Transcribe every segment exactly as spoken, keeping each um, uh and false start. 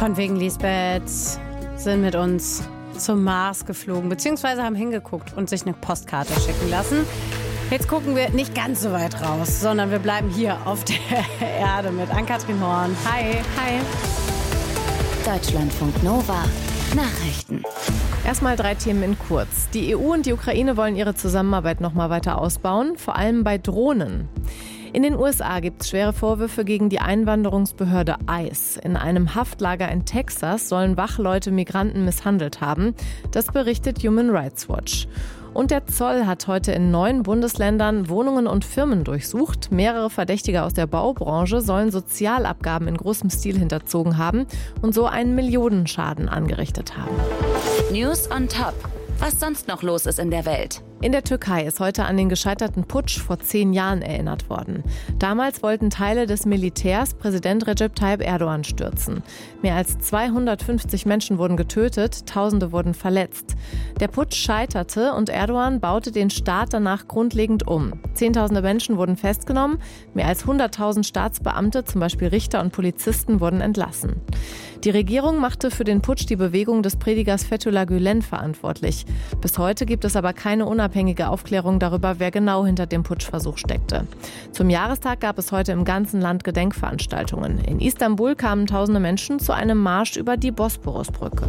Von wegen Lisbeth sind mit uns zum Mars geflogen, beziehungsweise haben hingeguckt und sich eine Postkarte schicken lassen. Jetzt gucken wir nicht ganz so weit raus, sondern wir bleiben hier auf der Erde mit Ann-Kathrin Horn. Hi. Hi. Deutschlandfunk Nova. Nachrichten. Erstmal drei Themen in kurz. Die E U und die Ukraine wollen ihre Zusammenarbeit noch mal weiter ausbauen, vor allem bei Drohnen. In den U S A gibt es schwere Vorwürfe gegen die Einwanderungsbehörde ICE. In einem Haftlager in Texas sollen Wachleute Migranten misshandelt haben. Das berichtet Human Rights Watch. Und der Zoll hat heute in neun Bundesländern Wohnungen und Firmen durchsucht. Mehrere Verdächtige aus der Baubranche sollen Sozialabgaben in großem Stil hinterzogen haben und so einen Millionenschaden angerichtet haben. News on Top. Was sonst noch los ist in der Welt. In der Türkei ist heute an den gescheiterten Putsch vor zehn Jahren erinnert worden. Damals wollten Teile des Militärs Präsident Recep Tayyip Erdogan stürzen. Mehr als zweihundertfünfzig Menschen wurden getötet, Tausende wurden verletzt. Der Putsch scheiterte und Erdogan baute den Staat danach grundlegend um. Zehntausende Menschen wurden festgenommen, mehr als hunderttausend Staatsbeamte, zum Beispiel Richter und Polizisten, wurden entlassen. Die Regierung machte für den Putsch die Bewegung des Predigers Fethullah Gülen verantwortlich. Bis heute gibt es aber keine unabhängige Aufklärung darüber, wer genau hinter dem Putschversuch steckte. Zum Jahrestag gab es heute im ganzen Land Gedenkveranstaltungen. In Istanbul kamen tausende Menschen zu einem Marsch über die Bosporusbrücke.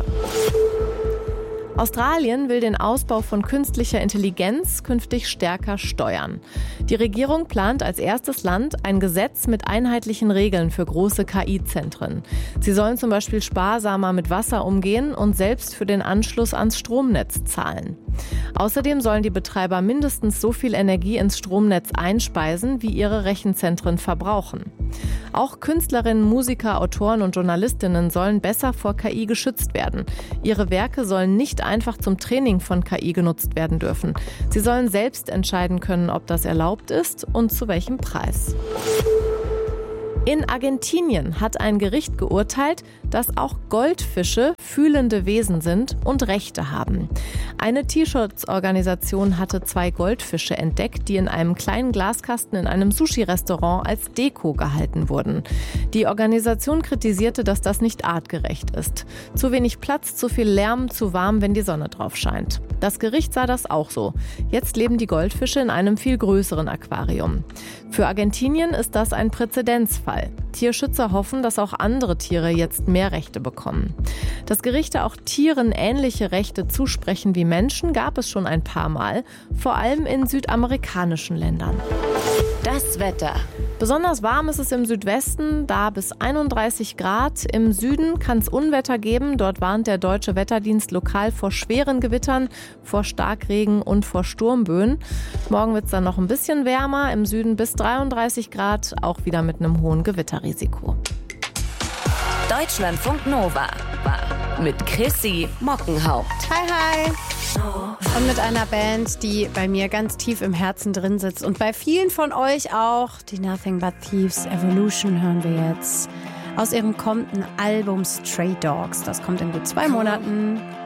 Australien will den Ausbau von künstlicher Intelligenz künftig stärker steuern. Die Regierung plant als erstes Land ein Gesetz mit einheitlichen Regeln für große K I-Zentren. Sie sollen zum Beispiel sparsamer mit Wasser umgehen und selbst für den Anschluss ans Stromnetz zahlen. Außerdem sollen die Betreiber mindestens so viel Energie ins Stromnetz einspeisen, wie ihre Rechenzentren verbrauchen. Auch Künstlerinnen, Musiker, Autoren und Journalistinnen sollen besser vor K I geschützt werden. Ihre Werke sollen nicht einfach zum Training von K I genutzt werden dürfen. Sie sollen selbst entscheiden können, ob das erlaubt ist und zu welchem Preis. In Argentinien hat ein Gericht geurteilt, dass auch Goldfische fühlende Wesen sind und Rechte haben. Eine Tierschutzorganisation hatte zwei Goldfische entdeckt, die in einem kleinen Glaskasten in einem Sushi-Restaurant als Deko gehalten wurden. Die Organisation kritisierte, dass das nicht artgerecht ist. Zu wenig Platz, zu viel Lärm, zu warm, wenn die Sonne drauf scheint. Das Gericht sah das auch so. Jetzt leben die Goldfische in einem viel größeren Aquarium. Für Argentinien ist das ein Präzedenzfall. Tierschützer hoffen, dass auch andere Tiere jetzt mehr Rechte bekommen. Dass Gerichte auch Tieren ähnliche Rechte zusprechen wie Menschen, gab es schon ein paar Mal, vor allem in südamerikanischen Ländern. Das Wetter. Besonders warm ist es im Südwesten, da bis einunddreißig Grad. Im Süden kann es Unwetter geben. Dort warnt der Deutsche Wetterdienst lokal vor schweren Gewittern, vor Starkregen und vor Sturmböen. Morgen wird es dann noch ein bisschen wärmer. Im Süden bis dreiunddreißig Grad, auch wieder mit einem hohen Gewitterrisiko. Deutschlandfunk Nova mit Chrissy Mockenhaupt. Hi, hi. Und mit einer Band, die bei mir ganz tief im Herzen drin sitzt. Und bei vielen von euch auch. Die Nothing But Thieves Evolution hören wir jetzt. Aus ihrem kommenden Album Stray Dogs. Das kommt in gut zwei Monaten.